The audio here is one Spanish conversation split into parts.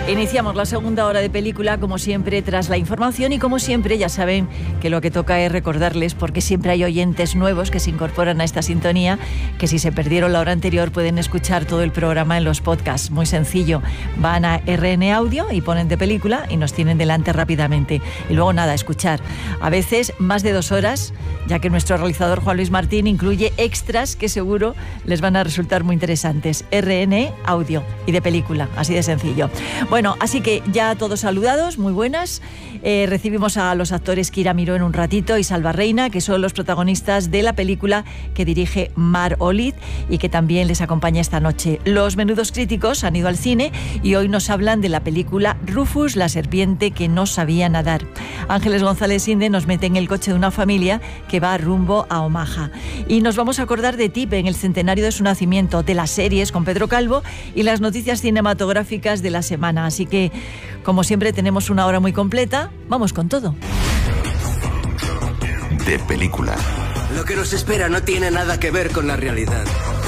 Iniciamos la segunda hora de película, como siempre, tras la información y como siempre, ya saben que lo que toca es recordarles, porque siempre hay oyentes nuevos que se incorporan a esta sintonía, que si se perdieron la hora anterior pueden escuchar todo el programa en los podcasts. Muy sencillo, van a RN Audio y ponen de película y nos tienen delante rápidamente. Y luego nada, escuchar. A veces más de 2 horas, ya que nuestro realizador Juan Luis Martín incluye extras que seguro les van a resultar muy interesantes. RN Audio y de película, así de sencillo. Bueno, así que ya todos saludados, muy buenas. Recibimos a los actores Kira Miró en un ratito y Salva Reina, que son los protagonistas de la película que dirige Mar Olid y que también les acompaña esta noche. Los menudos críticos han ido al cine y hoy nos hablan de la película Rufus, la serpiente que no sabía nadar. Ángeles González Inde nos mete en el coche de una familia que va rumbo a Omaha. Y nos vamos a acordar de Tip en el centenario de su nacimiento, de las series con Pedro Calvo y las noticias cinematográficas de la semana. Así que, como siempre, tenemos una hora muy completa. Vamos con todo. De película. Lo que nos espera no tiene nada que ver con la realidad.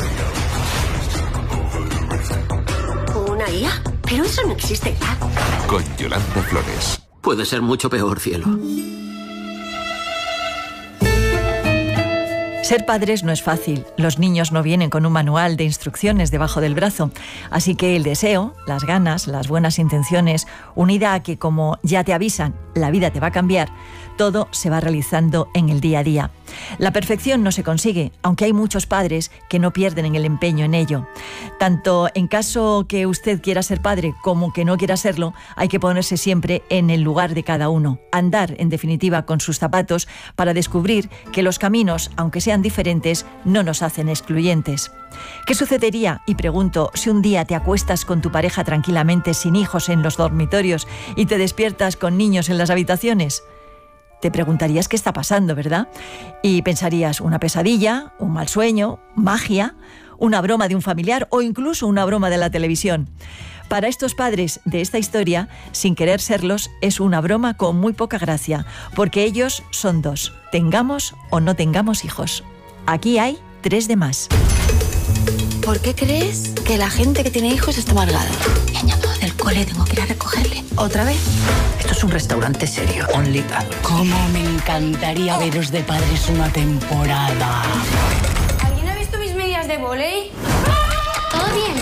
¿Una IA? Pero eso no existe ya. Con Yolanda Flores. Puede ser mucho peor, cielo. Ser padres no es fácil. Los niños no vienen con un manual de instrucciones debajo del brazo. Así que el deseo, las ganas, las buenas intenciones, unida a que, como ya te avisan, la vida te va a cambiar, todo se va realizando en el día a día. La perfección no se consigue, aunque hay muchos padres que no pierden en el empeño en ello. Tanto en caso que usted quiera ser padre como que no quiera serlo, hay que ponerse siempre en el lugar de cada uno. Andar, en definitiva, con sus zapatos para descubrir que los caminos, aunque sean diferentes, no nos hacen excluyentes. ¿Qué sucedería, y pregunto, si un día te acuestas con tu pareja tranquilamente sin hijos en los dormitorios y te despiertas con niños en las habitaciones? Te preguntarías qué está pasando, ¿verdad? Y pensarías, una pesadilla, un mal sueño, magia, una broma de un familiar o incluso una broma de la televisión. Para estos padres de esta historia, sin querer serlos, es una broma con muy poca gracia, porque ellos son 2, tengamos o no tengamos hijos. Aquí hay 3 de más. ¿Por qué crees que la gente que tiene hijos está amargada? Me han llamado del cole, tengo que ir a recogerle. ¿Otra vez? Esto es un restaurante serio, only adults. Cómo me encantaría veros de padres una temporada. ¿Alguien ha visto mis medias de vóley? ¿Todo bien?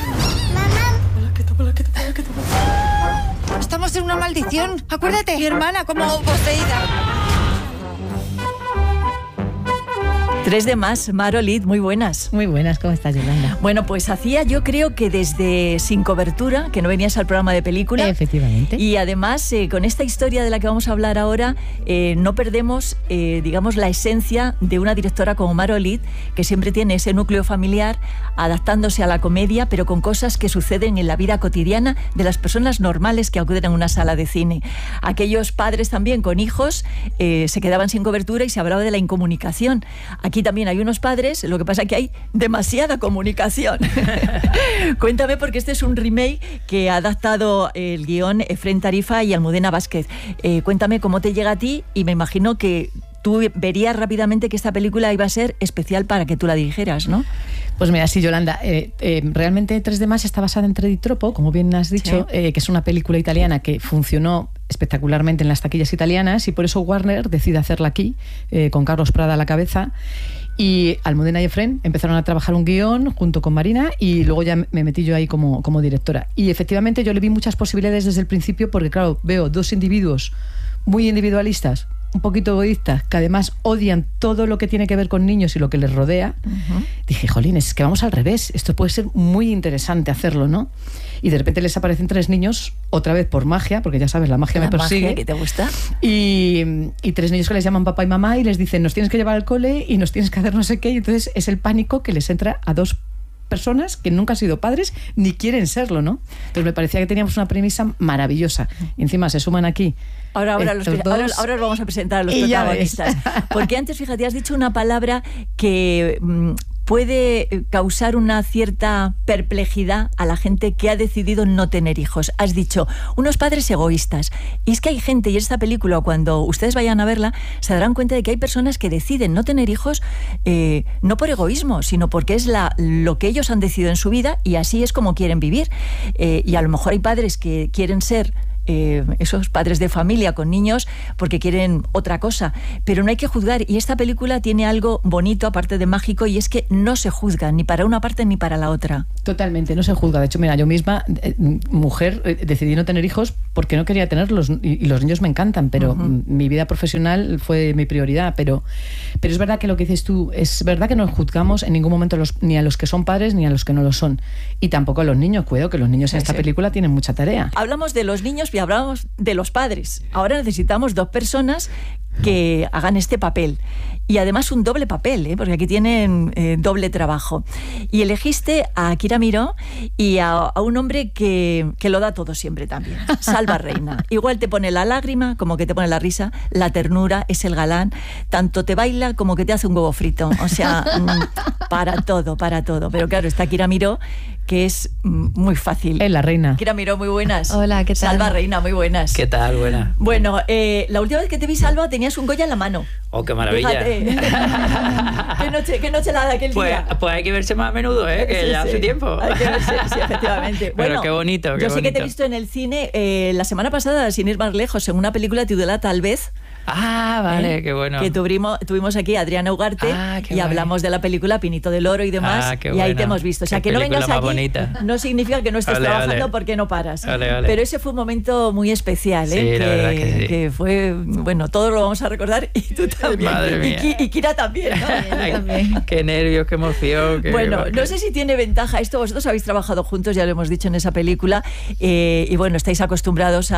Estamos en una maldición. Acuérdate, mi hermana, como poseída. 3 de más, Mar Olid, muy buenas. Muy buenas, ¿cómo estás, Yolanda? Bueno, pues hacía, yo creo que desde Sin Cobertura, que no venías al programa de película. Efectivamente. Y además, con esta historia de la que vamos a hablar ahora, no perdemos, digamos, la esencia de una directora como Mar Olid, que siempre tiene ese núcleo familiar, adaptándose a la comedia, pero con cosas que suceden en la vida cotidiana de las personas normales que acuden a una sala de cine. Aquellos padres también con hijos se quedaban sin cobertura y se hablaba de la incomunicación. Aquí también hay unos padres, lo que pasa es que hay demasiada comunicación. Cuéntame, porque este es un remake que ha adaptado el guión Efrén Tarifa y Almudena Vázquez. Cuéntame cómo te llega a ti, y me imagino que tú verías rápidamente que esta película iba a ser especial para que tú la dirigieras, ¿no? Pues mira, sí, Yolanda, realmente 3 de más está basada en Treditropo, como bien has dicho, sí. Que es una película italiana que funcionó espectacularmente en las taquillas italianas, y por eso Warner decide hacerla aquí, con Carlos Prada a la cabeza. Y Almudena y Efrén empezaron a trabajar un guión junto con Marina, y luego ya me metí yo ahí como directora. Y efectivamente yo le vi muchas posibilidades desde el principio, porque claro, veo 2 individuos muy individualistas, un poquito egoístas, que además odian todo lo que tiene que ver con niños y lo que les rodea. Uh-huh. Dije, jolines, es que vamos al revés, esto puede ser muy interesante hacerlo, ¿no? Y de repente les aparecen 3 niños, otra vez por magia, porque ya sabes, la magia me persigue. ¿La magia que te gusta? Y 3 niños que les llaman papá y mamá y les dicen, nos tienes que llevar al cole y nos tienes que hacer no sé qué, y entonces es el pánico que les entra a 2 personas que nunca han sido padres ni quieren serlo, ¿no? Entonces me parecía que teníamos una premisa maravillosa. Y encima se suman aquí Ahora os vamos a presentar a los protagonistas. Porque antes, fíjate, has dicho una palabra que puede causar una cierta perplejidad a la gente que ha decidido no tener hijos. Has dicho, unos padres egoístas. Y es que hay gente, y en esta película, cuando ustedes vayan a verla, se darán cuenta de que hay personas que deciden no tener hijos no por egoísmo, sino porque es lo que ellos han decidido en su vida y así es como quieren vivir. Y a lo mejor hay padres que quieren ser esos padres de familia con niños porque quieren otra cosa, pero no hay que juzgar, y esta película tiene algo bonito aparte de mágico, y es que no se juzga ni para una parte ni para la otra. Totalmente, no se juzga. De hecho, mira, yo misma, mujer, decidí no tener hijos porque no quería tenerlos, y los niños me encantan, pero mi vida profesional fue mi prioridad, pero es verdad que lo que dices tú, es verdad que no juzgamos en ningún momento ni a los que son padres ni a los que no lo son, y tampoco a los niños. Cuidado que los niños en esta película tienen mucha tarea. Hablamos de los niños y hablamos de los padres. Ahora necesitamos dos personas que hagan este papel. Y además un doble papel, porque aquí tienen doble trabajo. Y elegiste a Akira Miró y a un hombre que lo da todo siempre también. Salva Reina. Igual te pone la lágrima, como que te pone la risa, la ternura, es el galán. Tanto te baila como que te hace un huevo frito. O sea, para todo. Pero claro, está Akira Miró, que es muy fácil. Es la reina. Akira Miró, muy buenas. Hola, ¿qué tal? Salva Reina, muy buenas. ¿Qué tal? Buena. Bueno, la última vez que te vi, Salva, tenías un Goya en la mano. Oh, qué maravilla. Fíjate. ¿Qué noche la de aquel día? Pues hay que verse más a menudo, que Sí, ya hace tiempo. Hay que verse, sí, efectivamente. Pero Bueno, qué bonito, yo sé que te he visto en el cine la semana pasada, sin ir más lejos, en una película titulada Tal vez. Ah, vale, qué bueno. Que tuvimos aquí a Adriana Ugarte y guay. hablamos de la película Pinito del Oro y demás, qué y ahí bueno. te hemos visto. O sea, Qué que no vengas película aquí más bonita. no significa que no estés trabajando porque no paras. Pero ese fue un momento muy especial, Sí, la verdad que sí. que fue, bueno, todos lo vamos a recordar y tú también. Madre mía. Y Kira también, ¿no? Ay, qué nervios, qué emoción. Bueno, no sé si tiene ventaja esto, vosotros habéis trabajado juntos, ya lo hemos dicho en esa película, y bueno, estáis acostumbrados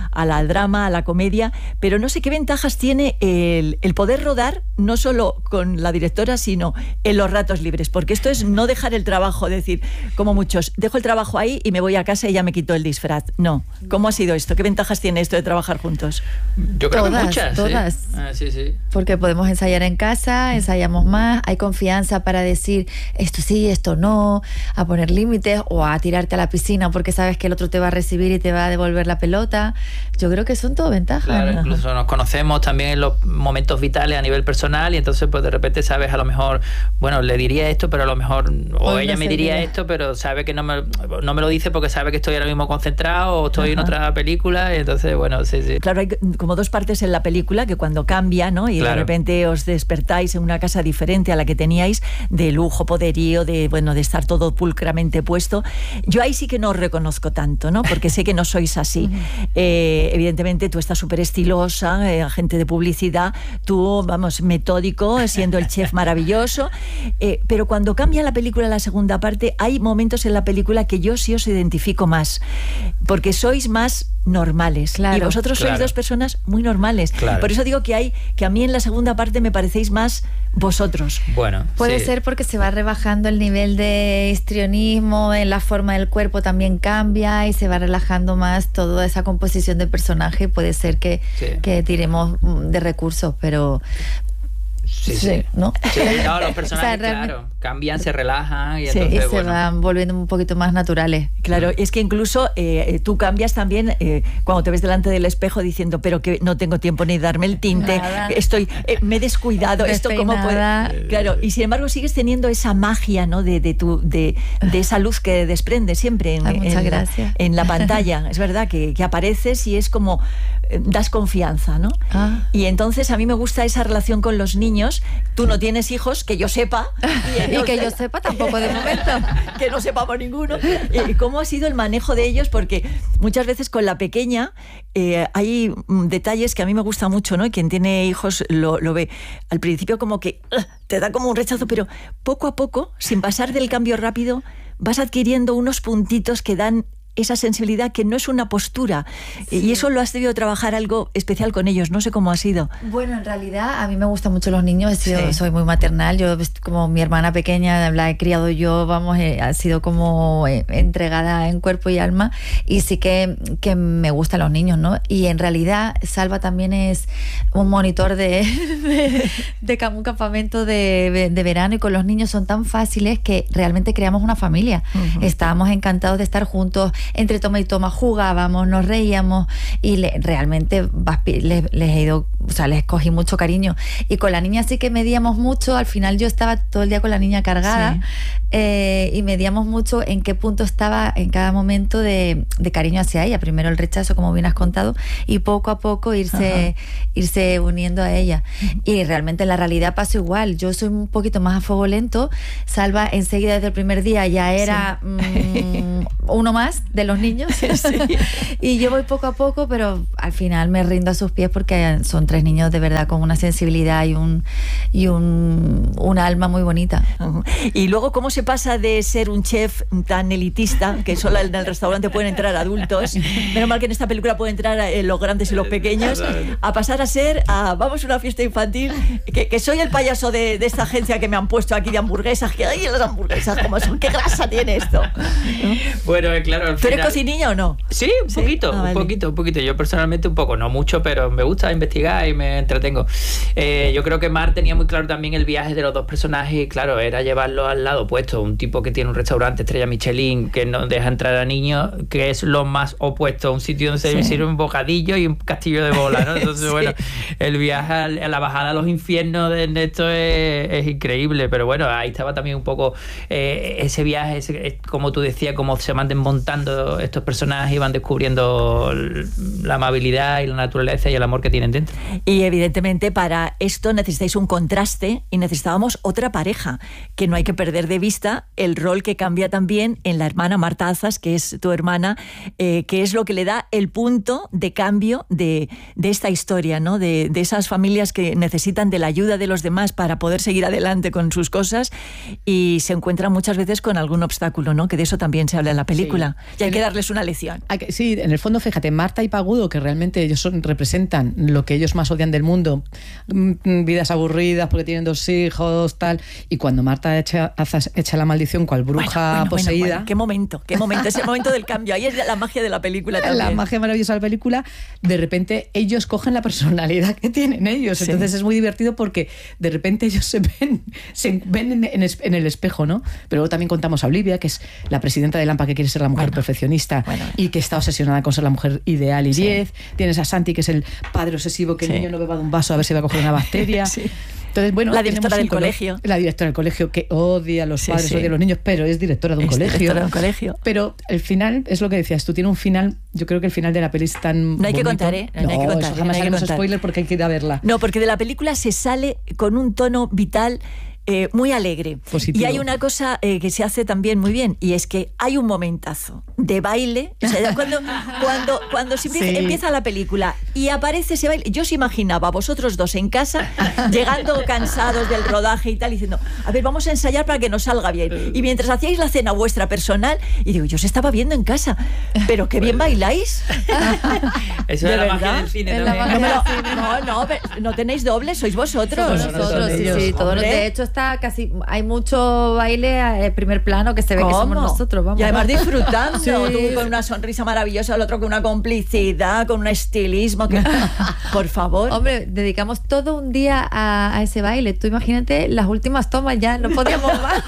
al drama, a la comedia, pero no sé qué ventajas tiene el poder rodar, no solo con la directora, sino en los ratos libres, porque esto es no dejar el trabajo, decir, como muchos, dejo el trabajo ahí y me voy a casa y ya me quito el disfraz. No. ¿Cómo ha sido esto? ¿Qué ventajas tiene esto de trabajar juntos? Yo creo Todas, que muchas. todas. Sí. Sí. Porque podemos ensayar en casa, ensayamos más, hay confianza para decir esto sí, esto no, a poner límites o a tirarte a la piscina porque sabes que el otro te va a recibir y te va a devolver la pelota. Yo creo que son todo ventajas. Claro, incluso nos conocemos también en los momentos vitales a nivel personal, y entonces pues de repente sabes, a lo mejor, bueno, le diría esto, pero a lo mejor, o Hoy ella no me se diría diría. esto, pero sabe que no me lo dice porque sabe que estoy ahora mismo concentrado o estoy en otra película, y entonces, bueno, sí. Claro, hay como dos partes en la película que cuando cambia, ¿no? Y Claro. de repente os despertáis en una casa diferente a la que teníais, de lujo, poderío, de estar todo pulcramente puesto. Yo ahí sí que no os reconozco tanto, ¿no? Porque sé que no sois así. Evidentemente tú estás súper estilosa, agente de publicidad, tú, vamos, metódico, siendo el chef maravilloso, pero cuando cambia la película en la segunda parte, hay momentos en la película que yo sí os identifico más, porque sois más normales. Claro. Y vosotros sois Claro. dos personas muy normales. Claro. Por eso digo que a mí en la segunda parte me parecéis más vosotros. Bueno, Puede sí. ser porque se va rebajando el nivel de histrionismo, en la forma del cuerpo también cambia y se va relajando más toda esa composición de personaje. Puede ser que tiremos de recursos, pero Sí. ¿no? Sí, no, los personajes, O sea, realmente- claro, cambian, se relajan y Sí, entonces, y se bueno. van volviendo un poquito más naturales. Claro, es que incluso tú cambias también cuando te ves delante del espejo diciendo, pero que no tengo tiempo ni de darme el tinte, Nada. me he descuidado, esto cómo puede. Despeinada. Claro, y sin embargo sigues teniendo esa magia, ¿no? de esa luz que desprende siempre Ay, muchas gracias. en la pantalla. Es verdad que apareces y es como das confianza, ¿no? Ah. Y entonces a mí me gusta esa relación con los niños. Tú no tienes hijos, que yo sepa. Y que yo sepa tampoco de momento. Que no sepamos ninguno. ¿Cómo ha sido el manejo de ellos? Porque muchas veces con la pequeña hay detalles que a mí me gusta mucho, ¿no? Y quien tiene hijos lo ve. Al principio como que te da como un rechazo, pero poco a poco, sin pasar del cambio rápido, vas adquiriendo unos puntitos que dan esa sensibilidad que no es una postura. Y eso lo has debido trabajar algo especial con ellos. No sé cómo ha sido. Bueno, en realidad a mí me gustan mucho los niños. Soy muy maternal. Yo, como mi hermana pequeña, la he criado yo, ha sido como entregada en cuerpo y alma. Y sí que me gustan los niños, ¿no? Y en realidad Salva también es un monitor de un campamento de verano, y con los niños son tan fáciles que realmente creamos una familia. Estábamos encantados de estar juntos, entre toma y toma jugábamos, nos reíamos, y realmente les cogí mucho cariño. Y con la niña sí que medíamos mucho. Al final yo estaba todo el día con la niña cargada, y medíamos mucho en qué punto estaba en cada momento de cariño hacia ella. Primero el rechazo, como bien has contado, y poco a poco irse uniendo a ella. Y realmente en la realidad pasó igual. Yo soy un poquito más a fuego lento. Salva enseguida, desde el primer día, ya era uno más de los niños. Y yo voy poco a poco, pero al final me rindo a sus pies, porque son 3 niños de verdad con una sensibilidad y un alma muy bonita. Y luego, ¿cómo se pasa de ser un chef tan elitista, que solo en el restaurante pueden entrar adultos, menos mal que en esta película pueden entrar los grandes y los pequeños, a pasar a ser vamos a una fiesta infantil, que soy el payaso de esta agencia que me han puesto aquí de hamburguesas, que hay las hamburguesas, como son, qué grasa tiene esto, ¿no? Bueno, claro, al ¿tú eres cocinilla o no? Sí, un poquito, un poquito. Yo personalmente un poco, no mucho, pero me gusta investigar y me entretengo. Yo creo que Mar tenía muy claro también el viaje de los dos personajes, y claro, era llevarlo al lado opuesto. Un tipo que tiene un restaurante estrella Michelin, que no deja entrar a niños, que es lo más opuesto a un sitio donde se sirve un bocadillo y un castillo de bola, ¿no? Entonces, bueno, el viaje a la bajada a los infiernos de Ernesto es increíble, pero bueno, ahí estaba también un poco ese viaje, como tú decías, cómo se van desmontando estos personajes y van descubriendo la amabilidad y la naturaleza y el amor que tienen dentro. Y evidentemente para esto necesitáis un contraste, y necesitábamos otra pareja, que no hay que perder de vista el rol que cambia también en la hermana Marta Azas, que es tu hermana, que es lo que le da el punto de cambio de esta historia, ¿no? De esas familias que necesitan de la ayuda de los demás para poder seguir adelante con sus cosas, y se encuentran muchas veces con algún obstáculo, ¿no? Que de eso también se habla en la película. Y hay que darles una lección. Sí, en el fondo, fíjate, Marta y Pagudo, que realmente ellos representan lo que ellos más odian del mundo, vidas aburridas porque tienen 2 hijos, tal, y cuando Marta echa la maldición cual bruja poseída. Bueno, qué momento, ese momento del cambio. Ahí es la magia de la película también. La magia maravillosa de la película. De repente ellos cogen la personalidad que tienen ellos. Entonces es muy divertido, porque de repente ellos se ven en el espejo, ¿no? Pero luego también contamos a Olivia, que es la presidenta de Lampa, que quiere ser la mujer perfeccionista y que está obsesionada con ser la mujer ideal y 10. Tienes a Santi, que es el padre obsesivo, que el niño no beba de un vaso a ver si va a coger una bacteria. Entonces, bueno, la directora del colegio. La directora del colegio, que odia a los padres, odia a los niños, pero es directora de un colegio. Pero el final, es lo que decías tú, tiene un final, yo creo que el final de la peli es tan No hay que contar, ¿eh? No hay que contar. Jamás haremos spoiler, porque hay que ir a verla. No, porque de la película se sale con un tono vital, muy alegre. Positivo. Y hay una cosa que se hace también muy bien, y es que hay un momentazo de baile. O sea, cuando empieza la película y aparece ese baile, yo os imaginaba a vosotros dos en casa, llegando cansados del rodaje y tal, diciendo, a ver, vamos a ensayar para que nos salga bien. Y mientras hacíais la cena vuestra personal, y digo, yo os estaba viendo en casa, pero qué bien bailáis. Eso es la magia del cine también. No tenéis doble, sois vosotros. Somos nosotros, sí, todos. De hecho, hay mucho baile primer plano que se ve que somos nosotros, vamos. Y además disfrutando, tú con una sonrisa maravillosa, el otro con una complicidad, con un estilismo que... Por favor. Hombre, dedicamos todo un día a ese baile. Tú imagínate las últimas tomas, ya no podíamos más.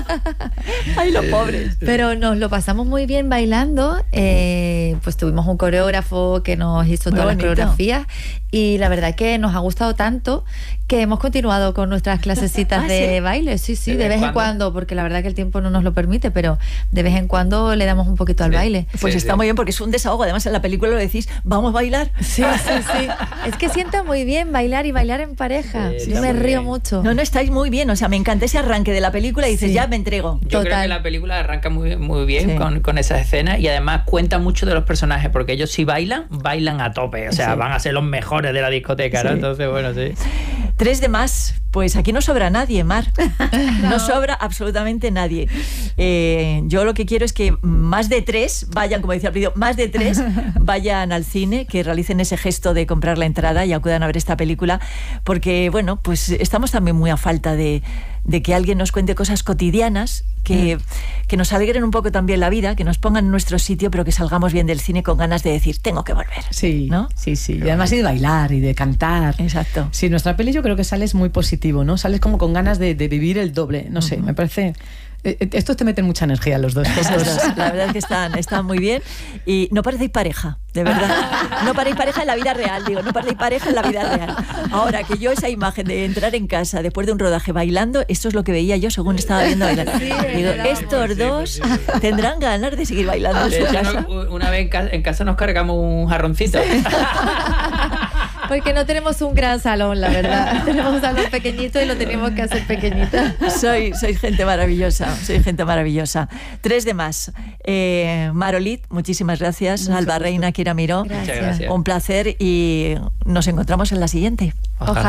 Ay, los pobres. Pero nos lo pasamos muy bien bailando. Pues tuvimos un coreógrafo que nos hizo todas las coreografías, y la verdad que nos ha gustado tanto que hemos continuado con nuestras clasecitas de baile. Sí, de vez en cuando, porque la verdad que el tiempo no nos lo permite, pero de vez en cuando le damos un poquito al baile. Pues está muy bien, porque es un desahogo. Además, en la película lo decís, ¿vamos a bailar? Sí. Es que sienta muy bien bailar, y bailar en pareja. Yo me río mucho. No, estáis muy bien. O sea, me encanta ese arranque de la película y dices, ya me entrego. Yo creo que la película arranca muy, muy bien con esas escenas, y además cuenta mucho de los personajes, porque ellos si bailan a tope. O sea, van a ser los mejores de la discoteca, ¿no? Entonces, bueno, sí. 3 de más, Pues aquí no sobra nadie, Mar. No sobra absolutamente nadie. Yo lo que quiero es que más de 3 vayan, como decía el vídeo, más de 3 vayan al cine, que realicen ese gesto de comprar la entrada y acudan a ver esta película, porque, bueno, pues estamos también muy a falta de que alguien nos cuente cosas cotidianas que nos alegren un poco también la vida, que nos pongan en nuestro sitio, pero que salgamos bien del cine con ganas de decir, tengo que volver. Sí, ¿no? Sí. Y además y de bailar y de cantar. Exacto. Sí, nuestra peli yo creo que sales muy positivo, ¿no? Sales como con ganas de vivir el doble. No sé, me parece... Estos te meten mucha energía los dos. La verdad es que están muy bien. Y no parecéis pareja, de verdad. No parecéis pareja en la vida real, digo, no parecéis pareja en la vida real. Ahora, que yo esa imagen de entrar en casa después de un rodaje bailando, esto es lo que veía yo según estaba viendo bailar. Digo, estos dos tendrán ganas de seguir bailando en su casa. Una vez en casa nos cargamos un jarroncito. Porque no tenemos un gran salón, la verdad. Tenemos un salón pequeñito y lo tenemos que hacer pequeñito. Sois gente maravillosa. Soy gente maravillosa. 3 de más. Marolit, muchísimas gracias. Alba Reina, Kira Miró. Muchas gracias. Un placer y nos encontramos en la siguiente. Ojalá.